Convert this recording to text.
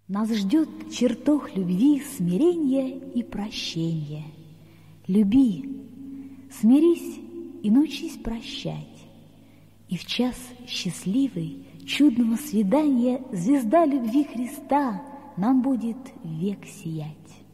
Нас ждет чертог любви, смирения и прощения. Люби, смирись и научись прощать. И в час счастливый, чудного свидания звезда любви Христа нам будет век сиять.